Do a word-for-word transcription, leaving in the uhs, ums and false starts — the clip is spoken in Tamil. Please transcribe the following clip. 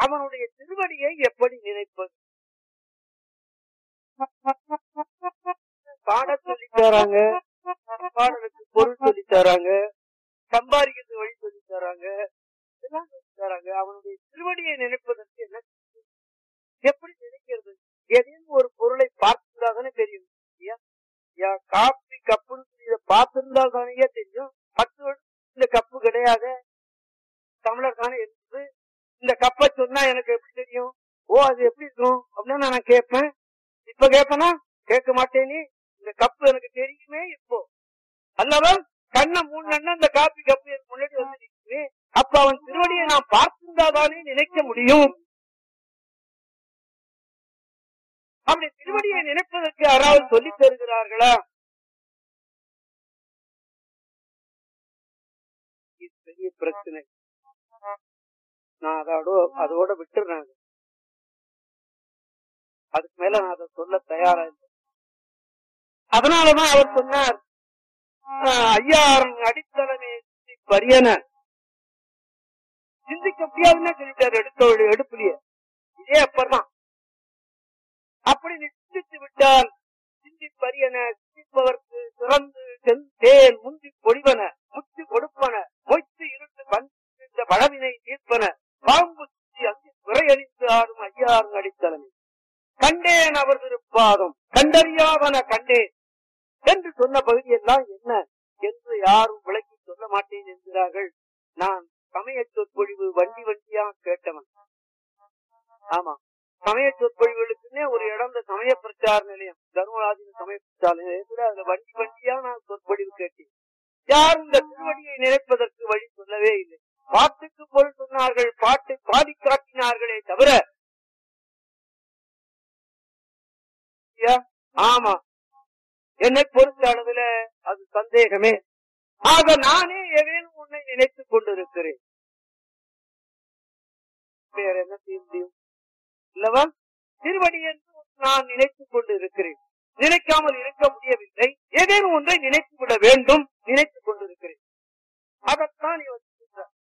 அவனுடைய திருவடியை எப்படி நினைப்பது? பாட சொல்லி தராங்க, பாடலுக்கு பொருள் சொல்லி தராங்க, சம்பாதிக்கிறது வழி சொல்லி தராங்க, இதெல்லாம் சொல்லி தராங்க. அவனுடைய திருவடியை நினைப்பதற்கு என்ன எப்படி நினைக்கிறது? ஏதேனும் ஒரு பொருளை பார்த்துதானே தெரியும். காப்பி கப்புன்னு இதை பார்த்திருந்தா தானே தெரியும். பத்து வருஷம் இந்த கப்பு கிடையாது, தமிழர் தானே இருக்குது. இந்த கப்பை சொன்னா எனக்கு எப்படி தெரியும்? ஓ அது எப்படி இருக்கும் அப்படின்னு நான் கேட்பேன். இப்ப கேட்பேனா? கேட்க மாட்டேனே. இந்த கப்பு எனக்கு தெரியுமே இப்போ அல்லவா? கண்ணை மூணு இந்த காப்பி கப்பு எனக்கு முன்னாடி வந்து நிற்குது. அப்ப அவன் திருவடியை நான் பார்த்திருந்தாதானே நினைக்க முடியும். அப்படி திருவடியை நினைப்பதற்கு யாராவது சொல்லி தருகிறார்களா? இது பெரிய பிரச்சனை. நான் அதோட அதோட விட்டுறேன். அதுக்கு மேல நான் அதை சொல்ல தயாரா இல்லை. அதனாலதான் அவர் சொன்னார், ஐயாயிரம் அடித்தளமே பரியன சிந்திக்க முடியாதுன்னு சொல்லிட்டாரு. எடுத்த எடுப்புலயே இதே அப்பதான் அப்படி நிச்சயித்து விட்டால் சிந்திப்பரியன சிந்திப்பவர்க்கு சிறந்து தேன் முந்தி பொழிவன முத்தி கொடுப்பன மொய்த்து இருந்து பந்த பழவினை தீர்ப்பன பாம்பு சுத்தி அங்கு துறையணிந்து ஆடும் ஐயாயிரம் அடித்தளமே கண்டேன் அவர் திருப்பாதம் கண்டறியாவன கண்டேன் என்று சொன்ன பகுதியெல்லாம் என்ன என்று யாரும் விளக்கி சொல்ல மாட்டேன் என்கிறார்கள். நான் சமய சொற்பொழிவு வண்டி வண்டியா கேட்டவன். ஆமா, சமய சொற்பொழிவுகளுக்குன்னே ஒரு இடம் இந்த சமய பிரச்சார நிலையம், தர்மராஜின் சமய பிரச்சார நிலையத்துல அதுல வண்டி வண்டியா நான் சொற்பொழிவு கேட்டேன். யாரும் இந்த திருவடியை நினைப்பதற்கு வழி சொல்லவே இல்லை. பாட்டுக்கு பொருள் சொன்னார்கள், பாட்டை பாடி காட்டினார்களே தவிர. ஆமா, என்னை பொறுத்த அளவுல அது சந்தேகமே. ஆக நானே ஏதேனும் உன்னை நினைத்துக் கொண்டிருக்கிறேன். வேற என்ன செய்ய முடியும் இல்லவா? திருவடி என்று நான் நினைத்துக் கொண்டு இருக்கிறேன். நினைக்காமல் இருக்க முடியவில்லை. ஏதேனும் ஒன்றை நினைத்து விட வேண்டும்.